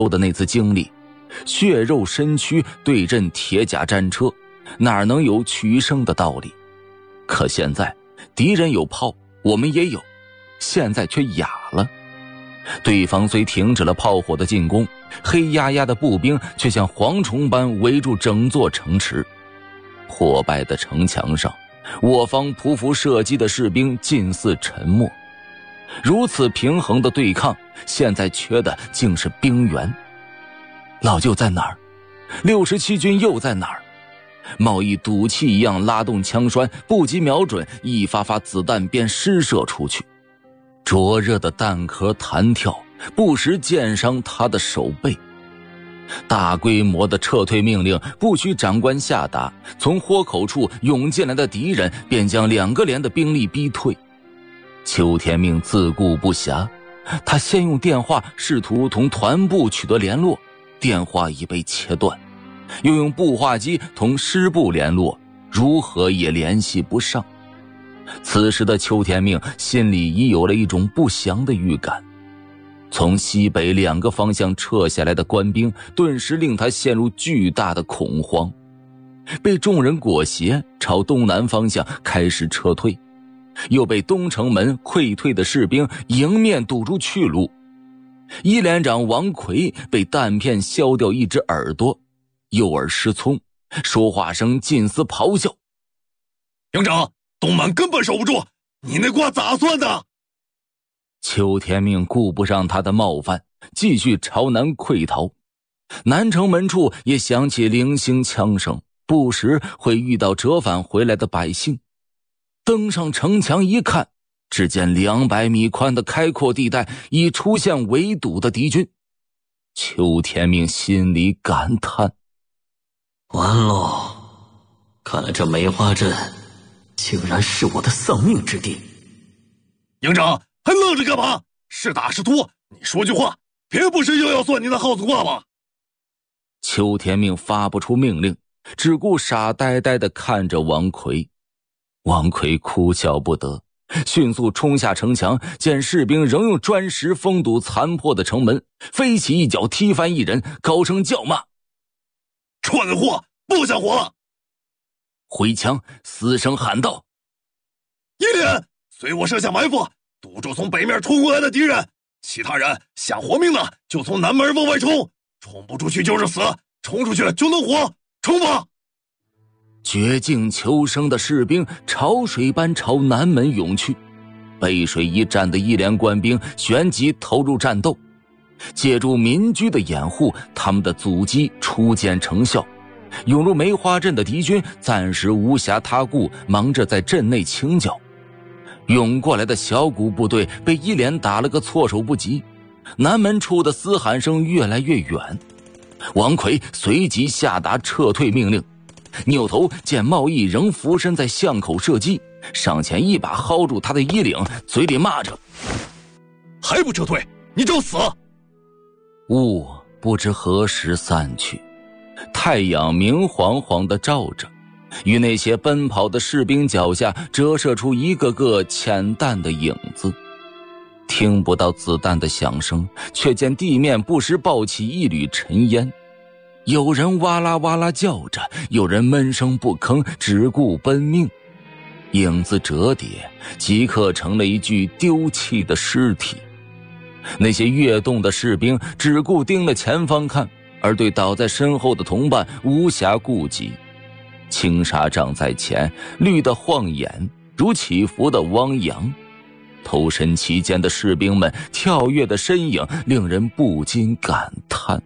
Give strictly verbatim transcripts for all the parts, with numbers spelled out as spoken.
的那次经历，血肉身躯对阵铁甲战车，哪能有取胜的道理？可现在敌人有炮，我们也有，现在却哑了。对方虽停止了炮火的进攻，黑压压的步兵却像蝗虫般围住整座城池。破败的城墙上，我方匍匐射击的士兵近似沉默。如此平衡的对抗，现在缺的竟是兵源。老舅在哪儿？六十七军又在哪儿？贸易赌气一样拉动枪栓，不及瞄准，一发发子弹便施射出去。灼热的弹壳弹跳，不时溅伤他的手背。大规模的撤退命令不需长官下达，从豁口处涌进来的敌人便将两个连的兵力逼退。邱天命自顾不暇，他先用电话试图同团部取得联络，电话已被切断，又用步话机同师部联络，如何也联系不上。此时的邱天命心里已有了一种不祥的预感。从西北两个方向撤下来的官兵顿时令他陷入巨大的恐慌，被众人裹挟朝东南方向开始撤退，又被东城门溃退的士兵迎面堵住去路。一连长王奎被弹片削掉一只耳朵，右耳失聪，说话声近似咆哮： 营长，东门根本守不住，你那瓜咋算的？ 邱天命顾不上他的冒犯，继续朝南溃逃。南城门处也响起零星枪声，不时会遇到折返回来的百姓。登上城墙一看，只见两百米宽的开阔地带已出现围堵的敌军。邱天命心里感叹： 完喽，看来这梅花镇竟然是我的丧命之地。 营长还愣着干嘛？是打是拖？你说句话，别不是又要算你的耗子挂吧？ 邱天命发不出命令，只顾傻呆呆地看着王奎。王奎哭笑不得，迅速冲下城墙，见士兵仍用砖石封堵残破的城门，飞起一脚踢翻一人，高声叫骂： 蠢货，不想活了！ 回墙嘶声喊道： 一连，随我设下埋伏，堵住从北面冲过来的敌人，其他人想活命的就从南门往外冲，冲不出去就是死，冲出去就能活，冲吧！ 绝境求生的士兵潮水般朝南门涌去，背水一战的一连官兵旋即投入战斗。借助民居的掩护，他们的阻击初见成效。涌入梅花镇的敌军暂时无暇他顾，忙着在镇内清剿。涌过来的小股部队被一连打了个措手不及，南门处的嘶喊声越来越远。王奎随即下达撤退命令，扭头见茂义仍俯身在巷口射击，上前一把薅住他的衣领，嘴里骂着： 还不撤退，你找死！ 雾不知何时散去，太阳明晃晃地照着，与那些奔跑的士兵脚下折射出一个个浅淡的影子。听不到子弹的响声，却见地面不时爆起一缕尘烟，有人哇啦哇啦叫着，有人闷声不吭，只顾奔命。影子折叠，即刻成了一具丢弃的尸体。那些跃动的士兵只顾盯着前方看，而对倒在身后的同伴无暇顾及。青纱帐在前，绿得晃眼，如起伏的汪洋。投身其间的士兵们跳跃的身影令人不禁感叹。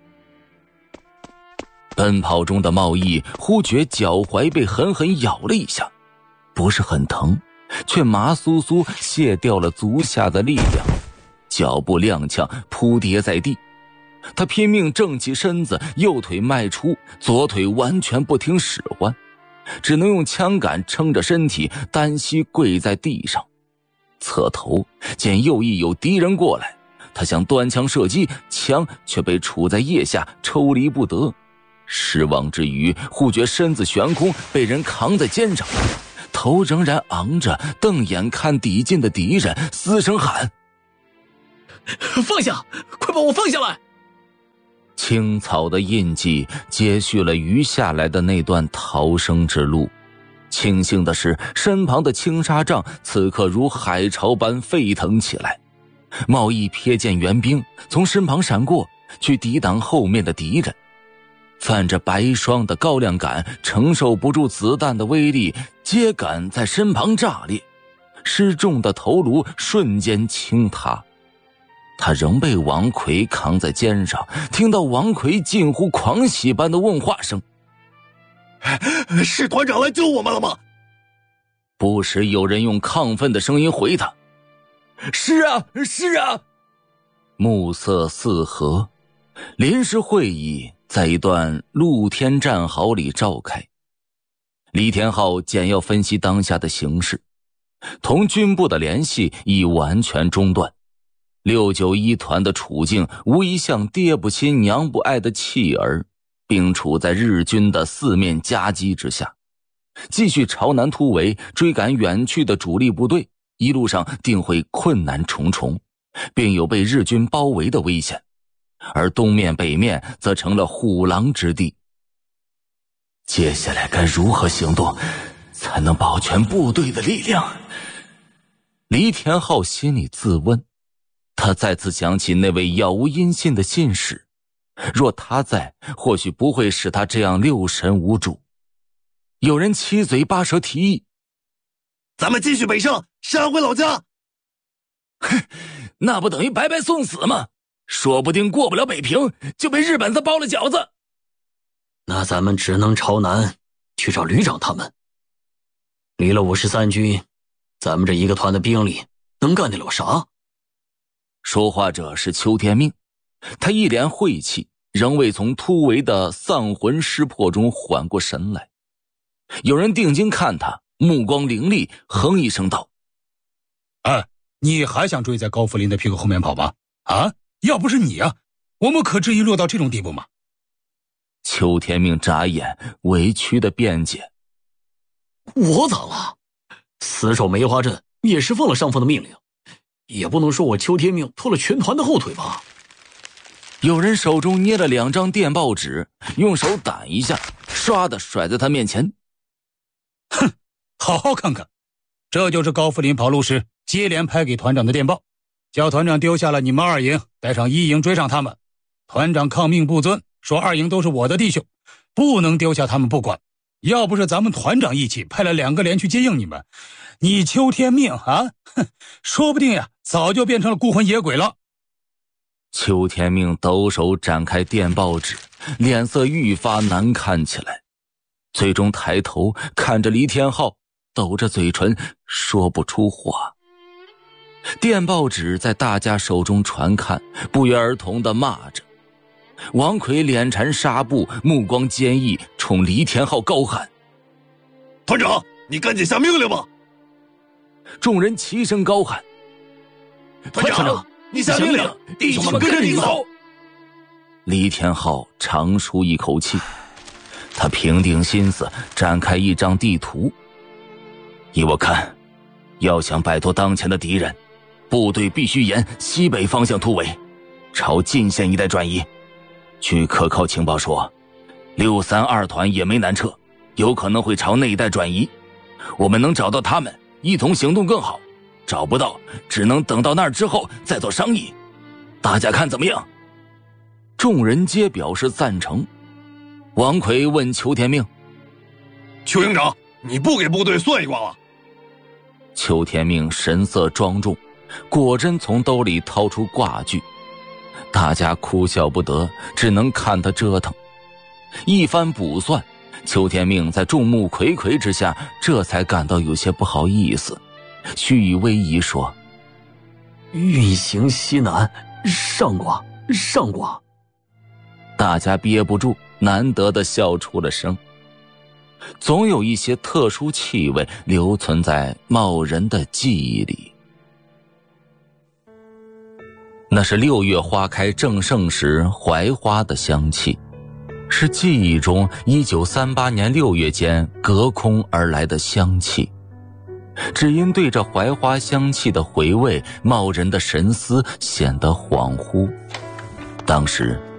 奔跑中的茂义忽觉脚踝被狠狠咬了一下，不是很疼，却麻酥酥卸掉了足下的力量，脚步踉跄扑跌在地。他拼命正起身子，右腿迈出，左腿完全不听使唤，只能用枪杆撑着身体，单膝跪在地上。侧头见右翼有敌人过来，他想端枪射击，枪却被杵在腋下，抽离不得。失望之余，忽觉身子悬空，被人扛在肩上，头仍然昂着，瞪眼看抵近的敌人，嘶声喊： 放下，快把我放下来！ 青草的印记接续了余下来的那段逃生之路。庆幸的是，身旁的青纱帐此刻如海潮般沸腾起来。茂义瞥见援兵从身旁闪过，去抵挡后面的敌人。泛着白霜的高粱杆承受不住子弹的威力，秸秆在身旁炸裂，失重的头颅瞬间倾塌。他仍被王奎扛在肩上，听到王奎近乎狂喜般的问话声：“ 是团长来救我们了吗？” 不时有人用亢奋的声音回他：“是啊，是啊。”暮色四合，临时会议在一段露天战壕里召开。李天浩简要分析当下的形势，同军部的联系已完全中断。六九一团的处境无疑像爹不亲娘不爱的弃儿，并处在日军的四面夹击之下。继续朝南突围，追赶远去的主力部队，一路上定会困难重重，并有被日军包围的危险。而东面北面则成了虎狼之地。接下来该如何行动才能保全部队的力量？黎田浩心里自问，他再次想起那位杳无音信的信使，若他在，或许不会使他这样六神无主。有人七嘴八舌提议：“ 咱们继续北上，杀回老家。” 哼，那不等于白白送死吗？说不定过不了北平，就被日本子包了饺子。 那咱们只能朝南去找旅长他们。离了五十三军，咱们这一个团的兵力能干得了啥？ 说话者是邱天命，他一脸晦气，仍未从突围的丧魂失魄中缓过神来。有人定睛看他，目光凌厉，哼一声道：“ 哎，你还想追在高福林的屁股后面跑吗？啊？要不是你啊，我们可至于落到这种地步吗？” 邱天命眨眼，委屈的辩解：“ 我咋了？死守梅花镇也是奉了上峰的命令，也不能说我邱天命拖了全团的后腿吧。” 有人手中捏了两张电报纸，用手掸一下，唰的甩在他面前。 哼，好好看看，这就是高福林跑路时接连拍给团长的电报，叫团长丢下了你们二营，带上一营追上他们。团长抗命不遵，说二营都是我的弟兄，不能丢下他们不管。要不是咱们团长义气，派了两个连去接应你们，你邱天命啊，哼，说不定呀，早就变成了孤魂野鬼了。 邱天命抖手展开电报纸，脸色愈发难看起来，最终抬头看着黎天浩，抖着嘴唇说不出话。电报纸在大家手中传看，不约而同地骂着。王奎脸缠纱布，目光坚毅，冲黎天浩高喊：“ 团长，你赶紧下命令吧！” 众人齐声高喊：“ 团长，你下命令，弟兄们跟着你走！” 黎天浩长舒一口气，他平定心思，展开一张地图。依我看，要想摆脱当前的敌人，部队必须沿西北方向突围，朝晋县一带转移。据可靠情报说，六三二团也没南撤，有可能会朝那一带转移。我们能找到他们，一同行动更好；找不到，只能等到那儿之后再做商议。大家看怎么样？众人皆表示赞成。王奎问邱天命：“ 邱营长，你不给部队算一卦了？” 邱天命神色庄重，果真从兜里掏出卦具。大家哭笑不得，只能看他折腾。一番卜算，邱天命在众目睽睽之下，这才感到有些不好意思，虚与委蛇说：“ 运行西南，上卦，上卦。” 大家憋不住，难得的笑出了声。总有一些特殊气味留存在茂人的记忆里。那是六月花开正盛时槐花的香气，是记忆中一九三八年六月间隔空而来的香气。只因对着槐花香气的回味，茂人的神思显得恍惚。当时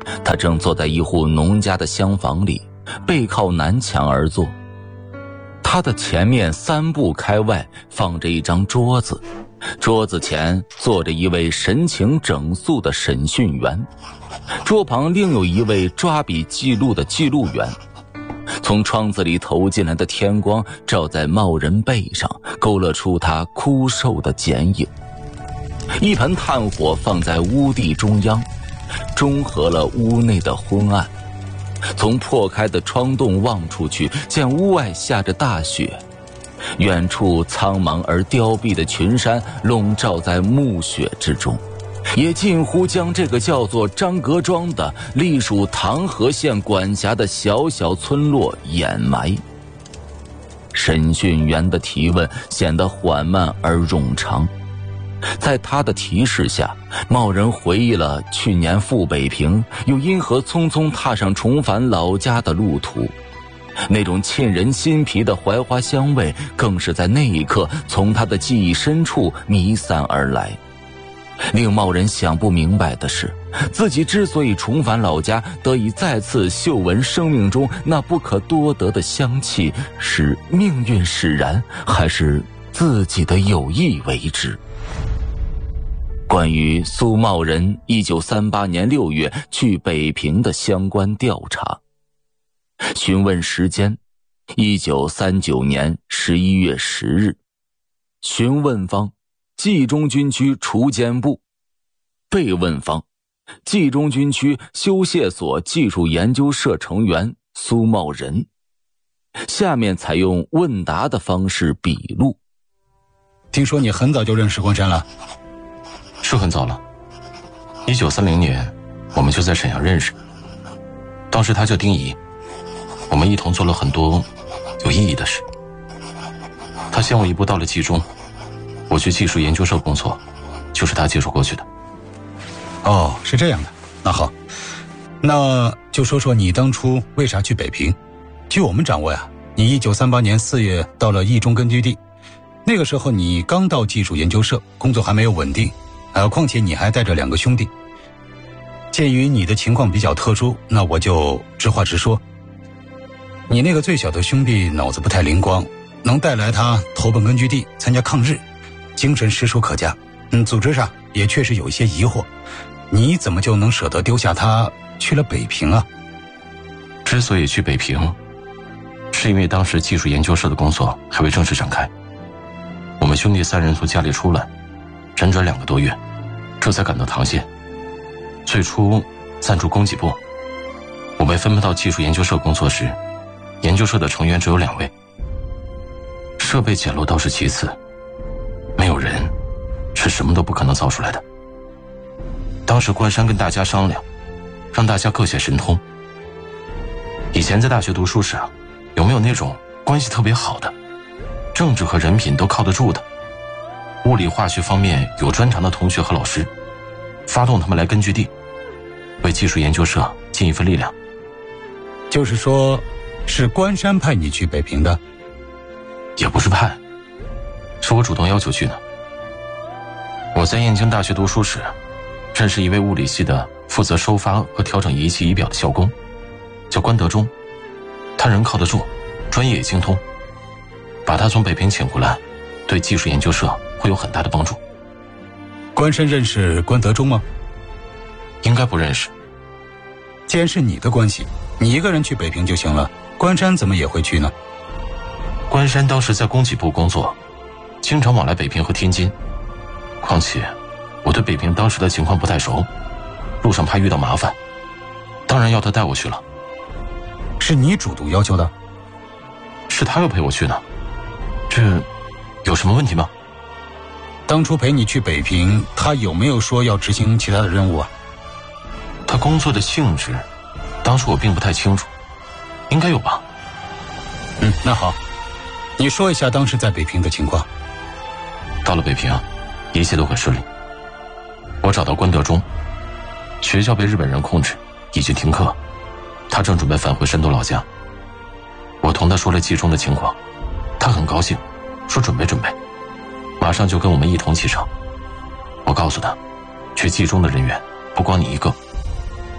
他正坐在一户农家的厢房里，背靠南墙而坐。他的前面三步开外放着一张桌子，桌子前坐着一位神情整肃的审讯员，桌旁另有一位抓笔记录的记录员。从窗子里投进来的天光照在茂人背上，勾勒出他枯瘦的剪影。一盆炭火放在屋地中央，中和了屋内的昏暗。从破开的窗洞望出去，见屋外下着大雪，远处苍茫而凋敝的群山笼罩在暮雪之中，也近乎将这个叫做张阁庄的隶属唐河县管辖的小小村落掩埋。审讯员的提问显得缓慢而冗长，在他的提示下，茂人回忆了去年赴北平，又因何匆匆踏上重返老家的路途。那种沁人心脾的槐花香味更是在那一刻从他的记忆深处弥散而来。令茂人想不明白的是，自己之所以重返老家，得以再次嗅闻生命中那不可多得的香气，是命运使然，还是自己的有意为之？关于苏茂人一九三八年六月去北平的相关调查，询问时间一九三九年十一月十日，询问方冀中军区除监部，被问方冀中军区修械所技术研究社成员苏茂人。下面采用问答的方式笔录。 听说你很早就认识关山了？ 是很早了，一九三零年我们就在沈阳认识，当时他叫丁仪，我们一同做了很多有意义的事。他先我一步到了冀中，我去技术研究社工作，就是他介绍过去的。 哦，是这样的，那好，那就说说你当初为啥去北平。据我们掌握呀，你一九三八年四月到了义中根据地，那个时候你刚到技术研究社，工作还没有稳定，呃，况且你还带着两个兄弟。鉴于你的情况比较特殊，那我就直话直说，你那个最小的兄弟脑子不太灵光，能带来他投奔根据地参加抗日，精神实属可嘉。嗯，组织上也确实有一些疑惑，你怎么就能舍得丢下他去了北平啊？ 之所以去北平，是因为当时技术研究社的工作还未正式展开，我们兄弟三人从家里出来，辗转两个多月，这才赶到唐县。最初暂住供给部，我被分配到技术研究社工作时，研究社的成员只有两位，设备简陋倒是其次，没有人是什么都不可能造出来的。当时关山跟大家商量，让大家各显神通。以前在大学读书时啊，有没有那种关系特别好的，政治和人品都靠得住的，物理化学方面有专长的同学和老师，发动他们来根据地，为技术研究社尽一份力量。 就是说，是关山派你去北平的？ 也不是派，是我主动要求去的。我在燕京大学读书时，认识一位物理系的负责收发和调整仪器仪表的校工，叫关德忠，他人靠得住，专业也精通，把他从北平请过来，对技术研究社会有很大的帮助。 关山认识关德忠吗？ 应该不认识。 既然是你的关系，你一个人去北平就行了，关山怎么也会去呢？ 关山当时在供给部工作，经常往来北平和天津，况且我对北平当时的情况不太熟，路上怕遇到麻烦，当然要他带我去了。 是你主动要求的？ 是他要陪我去的，这有什么问题吗？ 当初陪你去北平，他有没有说要执行其他的任务啊？ 他工作的性质，当时我并不太清楚，应该有吧。 嗯，那好，你说一下当时在北平的情况。 到了北平，一切都很顺利。我找到关德忠，学校被日本人控制，已经停课，他正准备返回山东老家。我同他说了冀中的情况，他很高兴，说准备准备，马上就跟我们一同启程。我告诉他，去冀中的人员不光你一个，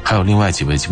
还有另外几位